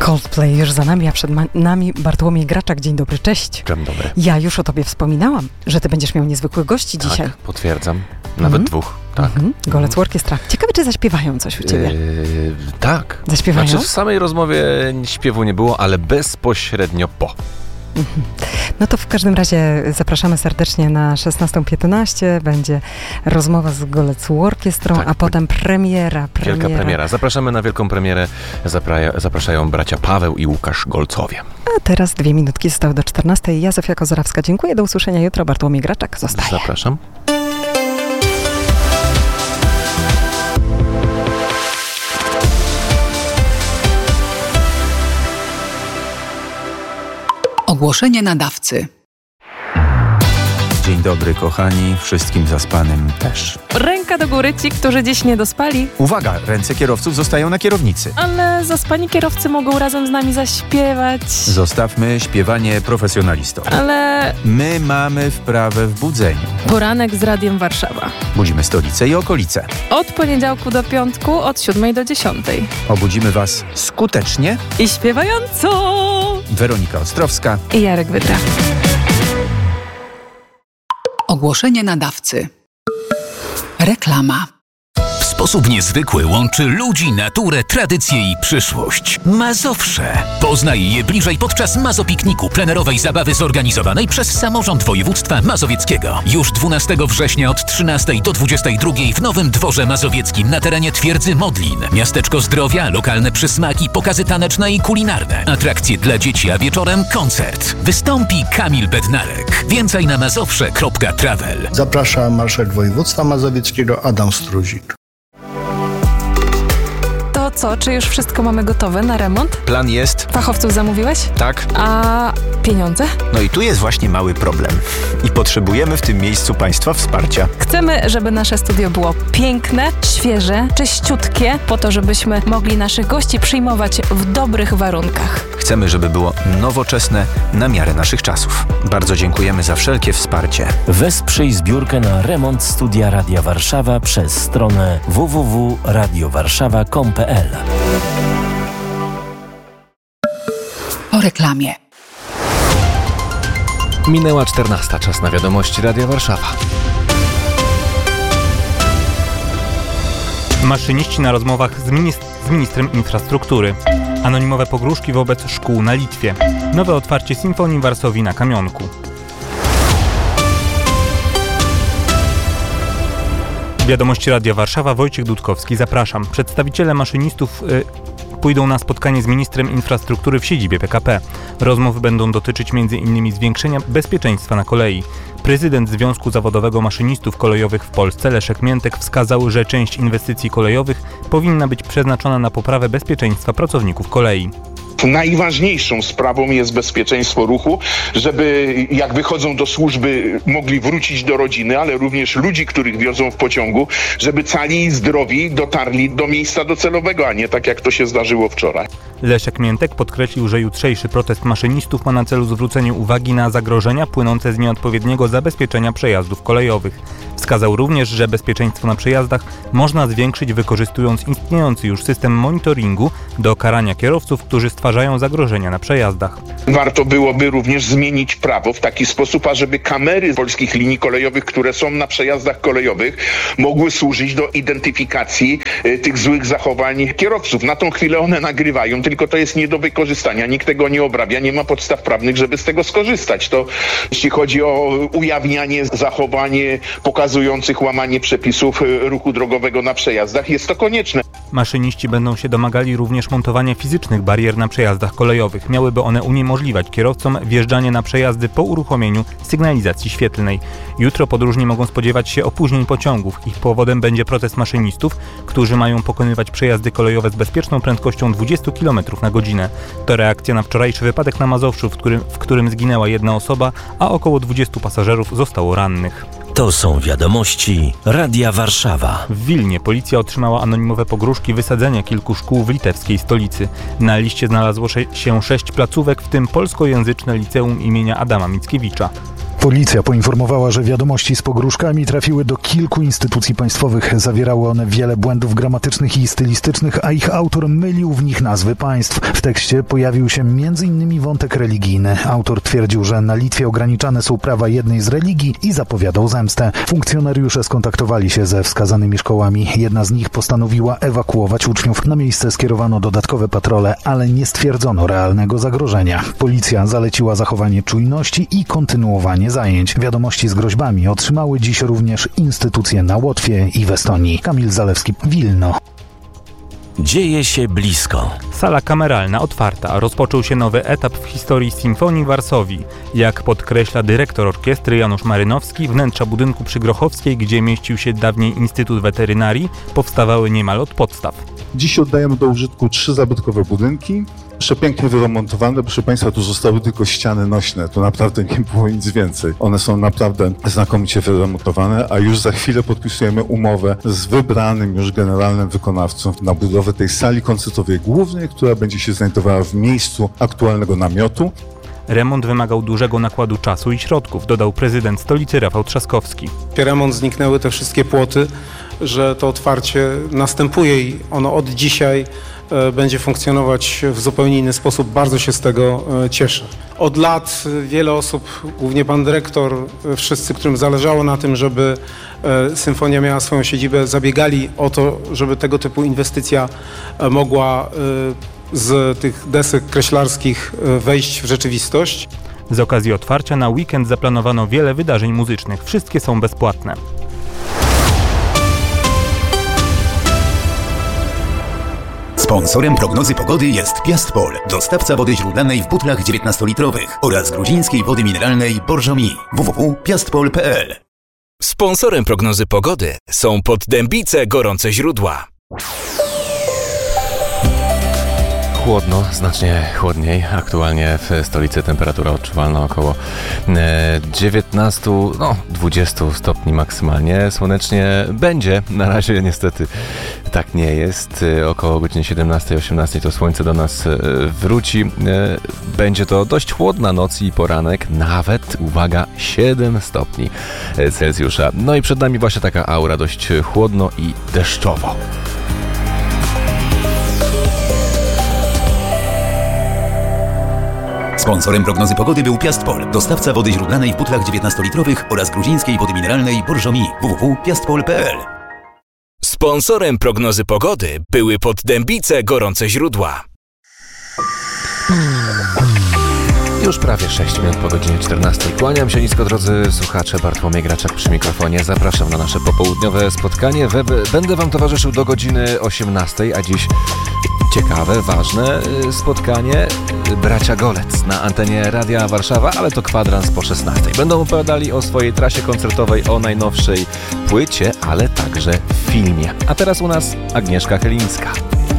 Coldplay już za nami, a przed nami Bartłomiej Graczak. Dzień dobry, cześć. Dzień dobry. Ja już o tobie wspominałam, że ty będziesz miał niezwykłych gości dzisiaj. Tak, potwierdzam. Nawet dwóch. Tak. Golec Orkiestra. Ciekawe, czy zaśpiewają coś u ciebie? Tak. Zaśpiewają? Znaczy w samej rozmowie śpiewu nie było, ale bezpośrednio po. No to w każdym razie zapraszamy serdecznie na 16:15. Będzie rozmowa z Golec Orkiestrą, tak, a potem premiera. Wielka premiera. Zapraszamy na wielką premierę. Zapraszają bracia Paweł i Łukasz Golcowie. A teraz 2 minutki zostały do 14:00. Ja, Zofia Kozorawska, dziękuję. Do usłyszenia jutro. Bartłomiej Graczak zostaje. Zapraszam. Ogłoszenie nadawcy. Dzień dobry, kochani, wszystkim zaspanym też. Ręka do góry ci, którzy dziś nie dospali. Uwaga, ręce kierowców zostają na kierownicy. Ale zaspani kierowcy mogą razem z nami zaśpiewać. Zostawmy śpiewanie profesjonalistom. Ale my mamy wprawę w budzeniu. Poranek z Radiem Warszawa. Budzimy stolicę i okolice. Od poniedziałku do piątku, od 7 do 10. Obudzimy was skutecznie i śpiewająco. Weronika Ostrowska i Jarek Wydra. Ogłoszenie nadawcy. Reklama. W sposób niezwykły łączy ludzi, naturę, tradycję i przyszłość. Mazowsze. Poznaj je bliżej podczas Mazopikniku, plenerowej zabawy zorganizowanej przez Samorząd Województwa Mazowieckiego. Już 12 września od 13 do 22 w Nowym Dworze Mazowieckim na terenie Twierdzy Modlin. Miasteczko zdrowia, lokalne przysmaki, pokazy taneczne i kulinarne. Atrakcje dla dzieci, a wieczorem koncert. Wystąpi Kamil Bednarek. Więcej na mazowsze.travel. Zaprasza marszałek województwa mazowieckiego Adam Struzik. To co, czy już wszystko mamy gotowe na remont? Plan jest. Fachowców zamówiłeś? Tak. A pieniądze? No i tu jest właśnie mały problem. I potrzebujemy w tym miejscu Państwa wsparcia. Chcemy, żeby nasze studio było piękne, świeże, czyściutkie, po to, żebyśmy mogli naszych gości przyjmować w dobrych warunkach. Chcemy, żeby było nowoczesne, na miarę naszych czasów. Bardzo dziękujemy za wszelkie wsparcie. Wesprzyj zbiórkę na remont studia Radia Warszawa przez stronę www.radiowarszawa.com.pl. Po reklamie. Minęła 14:00, czas na wiadomości Radia Warszawa. Maszyniści na rozmowach z ministrem infrastruktury. Anonimowe pogróżki wobec szkół na Litwie. Nowe otwarcie Sinfonii Varsovii na Kamionku. Wiadomości Radia Warszawa, Wojciech Dudkowski, zapraszam. Przedstawiciele maszynistów pójdą na spotkanie z ministrem infrastruktury w siedzibie PKP. Rozmowy będą dotyczyć m.in. zwiększenia bezpieczeństwa na kolei. Prezydent Związku Zawodowego Maszynistów Kolejowych w Polsce, Leszek Miętek, wskazał, że część inwestycji kolejowych powinna być przeznaczona na poprawę bezpieczeństwa pracowników kolei. Najważniejszą sprawą jest bezpieczeństwo ruchu, żeby jak wychodzą do służby mogli wrócić do rodziny, ale również ludzi, których wiozą w pociągu, żeby cali i zdrowi dotarli do miejsca docelowego, a nie tak jak to się zdarzyło wczoraj. Leszek Miętek podkreślił, że jutrzejszy protest maszynistów ma na celu zwrócenie uwagi na zagrożenia płynące z nieodpowiedniego zabezpieczenia przejazdów kolejowych. Wskazał również, że bezpieczeństwo na przejazdach można zwiększyć wykorzystując istniejący już system monitoringu do karania kierowców, którzy stwarzają zagrożenia na przejazdach. Warto byłoby również zmienić prawo w taki sposób, ażeby kamery polskich linii kolejowych, które są na przejazdach kolejowych, mogły służyć do identyfikacji tych złych zachowań kierowców. Na tą chwilę one nagrywają, tylko to jest nie do wykorzystania. Nikt tego nie obrabia, nie ma podstaw prawnych, żeby z tego skorzystać. To jeśli chodzi o ujawnianie zachowań pokazujących łamanie przepisów ruchu drogowego na przejazdach, jest to konieczne. Maszyniści będą się domagali również montowania fizycznych barier na przejazdach kolejowych. Miałyby one uniemożliwiać kierowcom wjeżdżanie na przejazdy po uruchomieniu sygnalizacji świetlnej. Jutro podróżni mogą spodziewać się opóźnień pociągów. Ich powodem będzie protest maszynistów, którzy mają pokonywać przejazdy kolejowe z bezpieczną prędkością 20 km na godzinę. To reakcja na wczorajszy wypadek na Mazowszu, w którym zginęła jedna osoba, a około 20 pasażerów zostało rannych. To są wiadomości Radia Warszawa. W Wilnie policja otrzymała anonimowe pogróżki wysadzenia kilku szkół w litewskiej stolicy. Na liście znalazło się 6 placówek, w tym polskojęzyczne liceum imienia Adama Mickiewicza. Policja poinformowała, że wiadomości z pogróżkami trafiły do kilku instytucji państwowych. Zawierały one wiele błędów gramatycznych i stylistycznych, a ich autor mylił w nich nazwy państw. W tekście pojawił się m.in. wątek religijny. Autor twierdził, że na Litwie ograniczane są prawa jednej z religii i zapowiadał zemstę. Funkcjonariusze skontaktowali się ze wskazanymi szkołami. Jedna z nich postanowiła ewakuować uczniów. Na miejsce skierowano dodatkowe patrole, ale nie stwierdzono realnego zagrożenia. Policja zaleciła zachowanie czujności i kontynuowanie zajęć. Wiadomości z groźbami otrzymały dziś również instytucje na Łotwie i w Estonii. Kamil Zalewski, Wilno. Dzieje się blisko. Sala kameralna otwarta. Rozpoczął się nowy etap w historii Symfonii Varsovii. Jak podkreśla dyrektor orkiestry Janusz Marynowski, wnętrza budynku przy Grochowskiej, gdzie mieścił się dawniej Instytut Weterynarii, powstawały niemal od podstaw. Dziś oddajemy do użytku 3 zabytkowe budynki, przepięknie wyremontowane. Proszę Państwa, tu zostały tylko ściany nośne, tu naprawdę nie było nic więcej. One są naprawdę znakomicie wyremontowane, a już za chwilę podpisujemy umowę z wybranym już generalnym wykonawcą na budowę tej sali koncertowej głównej, która będzie się znajdowała w miejscu aktualnego namiotu. Remont wymagał dużego nakładu czasu i środków, dodał prezydent stolicy Rafał Trzaskowski. Remont zniknęły te wszystkie płoty, że to otwarcie następuje i ono od dzisiaj będzie funkcjonować w zupełnie inny sposób. Bardzo się z tego cieszę. Od lat wiele osób, głównie pan dyrektor, wszyscy, którym zależało na tym, żeby symfonia miała swoją siedzibę, zabiegali o to, żeby tego typu inwestycja mogła z tych desek kreślarskich wejść w rzeczywistość. Z okazji otwarcia na weekend zaplanowano wiele wydarzeń muzycznych. Wszystkie są bezpłatne. Sponsorem prognozy pogody jest Piastpol, dostawca wody źródlanej w butlach 19-litrowych oraz gruzińskiej wody mineralnej Borżomi. www.piastpol.pl. Sponsorem prognozy pogody są Poddębice Gorące Źródła. Chłodno, znacznie chłodniej. Aktualnie w stolicy temperatura odczuwalna około 19-20 stopni maksymalnie. Słonecznie będzie. Na razie niestety tak nie jest. Około godziny 17-18 to słońce do nas wróci. Będzie to dość chłodna noc i poranek. Nawet, uwaga, 7 stopni Celsjusza. No i przed nami właśnie taka aura, dość chłodno i deszczowo. Sponsorem prognozy pogody był Piastpol, dostawca wody źródlanej w butlach 19-litrowych oraz gruzińskiej wody mineralnej Borżomi. www.piastpol.pl. Sponsorem prognozy pogody były Poddębice Gorące Źródła. Już prawie 6 minut po godzinie 14. Kłaniam się nisko, drodzy słuchacze. Bartłomiej Graczak przy mikrofonie. Zapraszam na nasze popołudniowe spotkanie. Będę Wam towarzyszył do godziny 18, a dziś ciekawe, ważne spotkanie. Bracia Golec na antenie Radia Warszawa, ale to kwadrans po 16. Będą opowiadali o swojej trasie koncertowej, o najnowszej płycie, ale także filmie. A teraz u nas Agnieszka Chylińska.